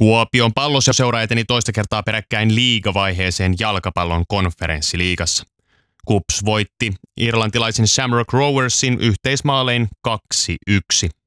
Kuopion Palloseura eteni toista kertaa peräkkäin liigavaiheeseen jalkapallon konferenssiliigassa. KuPS voitti irlantilaisen Shamrock Roversin yhteismaalein 2-1.